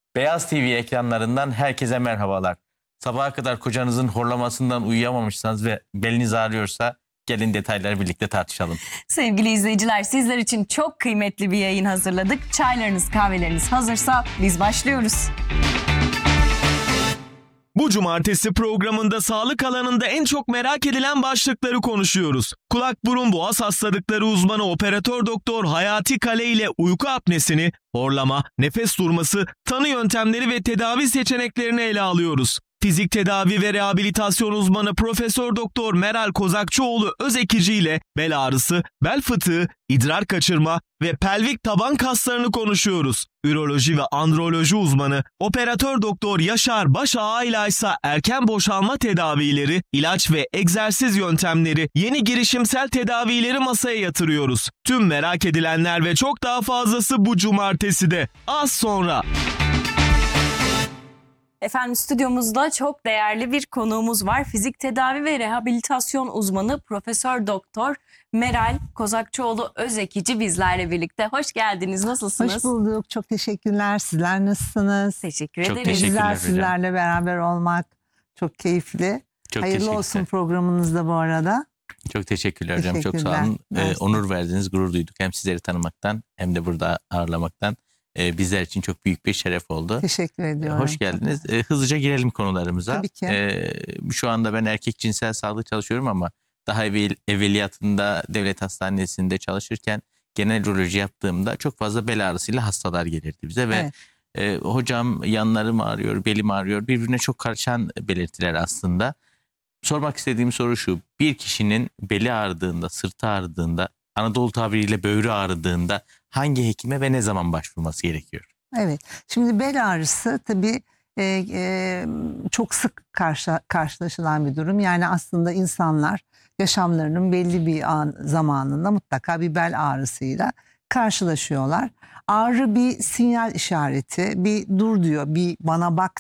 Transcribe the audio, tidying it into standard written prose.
Beyaz TV ekranlarından herkese merhabalar. Sabaha kadar kocanızın horlamasından uyuyamamışsanız ve beliniz ağrıyorsa gelin detayları birlikte tartışalım. Sevgili izleyiciler, sizler için çok kıymetli bir yayın hazırladık. Çaylarınız, kahveleriniz hazırsa biz başlıyoruz. Bu cumartesi programında sağlık alanında en çok merak edilen başlıkları konuşuyoruz. Kulak burun boğaz hastalıkları uzmanı operatör doktor Hayati Kale ile uyku apnesini, horlama, nefes durması, tanı yöntemleri ve tedavi seçeneklerini ele alıyoruz. Fizik tedavi ve rehabilitasyon uzmanı Profesör Doktor Meral Kozakçıoğlu Özekici ile bel ağrısı, bel fıtığı, idrar kaçırma ve pelvik taban kaslarını konuşuyoruz. Üroloji ve androloji uzmanı Operatör Doktor Yaşar Başağa ile ise erken boşalma tedavileri, ilaç ve egzersiz yöntemleri, yeni girişimsel tedavileri masaya yatırıyoruz. Tüm merak edilenler ve çok daha fazlası bu cumarteside. Az sonra. Efendim, stüdyomuzda çok değerli bir konuğumuz var. Fizik tedavi ve rehabilitasyon uzmanı Profesör Doktor Meral Kozakçıoğlu Özekici bizlerle birlikte. Hoş geldiniz. Nasılsınız? Hoş bulduk. Çok teşekkürler. Sizler nasılsınız? Teşekkür Çok ederiz. teşekkürler Güzel hocam. sizlerle beraber olmak çok keyifli. Çok Hayırlı teşekkürler. olsun programınızda bu arada. Çok teşekkürler hocam. Çok sağ Teşekkürler. olun. Mersi. Onur verdiniz, gurur duyduk. Hem sizleri tanımaktan hem de burada ağırlamaktan. Bizler için çok büyük bir şeref oldu. Teşekkür ediyorum. Hoş geldiniz. Hızlıca girelim konularımıza. Tabii ki. Şu anda ben erkek cinsel sağlık çalışıyorum ama daha evveliyatında devlet hastanesinde çalışırken genel uroloji yaptığımda çok fazla bel ağrısıyla hastalar gelirdi bize ve hocam yanlarım ağrıyor, belim ağrıyor, birbirine çok karışan belirtiler aslında. Sormak istediğim soru şu: bir kişinin beli ağrıdığında, sırtı ağrıdığında, Anadolu tabiriyle böğrü ağrıdığında hangi hekime ve ne zaman başvurması gerekiyor? Evet. Şimdi bel ağrısı tabii çok sık karşılaşılan bir durum. Yani aslında insanlar yaşamlarının belli bir zamanında mutlaka bir bel ağrısıyla karşılaşıyorlar. Ağrı bir sinyal işareti, bir dur diyor, bir bana bak